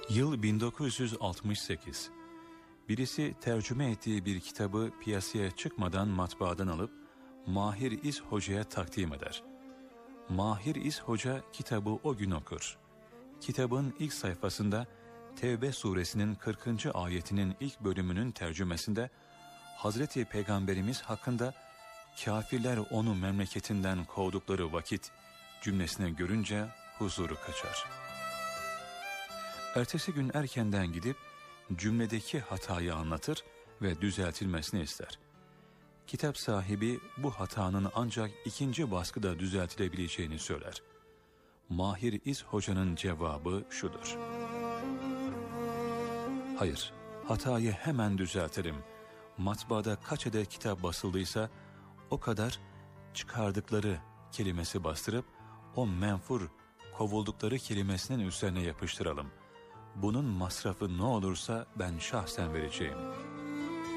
Yıl 1968. Birisi tercüme ettiği bir kitabı piyasaya çıkmadan matbaadan alıp Mahir İz Hoca'ya takdim eder. Mahir İz Hoca kitabı o gün okur. Kitabın ilk sayfasında Tevbe suresinin 40. ayetinin ilk bölümünün tercümesinde Hazreti Peygamberimiz hakkında kafirler onu memleketinden kovdukları vakit cümlesini görünce huzuru kaçar. Ertesi gün erkenden gidip cümledeki hatayı anlatır ve düzeltilmesini ister. Kitap sahibi bu hatanın ancak ikinci baskıda düzeltilebileceğini söyler. Mahir İz Hoca'nın cevabı şudur: hayır, hatayı hemen düzeltelim. Matbaada kaç adet kitap basıldıysa o kadar çıkardıkları kelimesi bastırıp o menfur kovuldukları kelimesinin üzerine yapıştıralım. Bunun masrafı ne olursa ben şahsen vereceğim.